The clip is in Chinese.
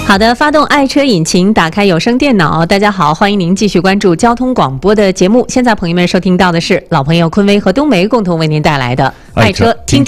好的，发动爱车引擎，打开有声电脑。大家好，欢迎您继续关注交通广播的节目。现在朋友们收听到的是老朋友昆威和冬梅共同为您带来的爱车听。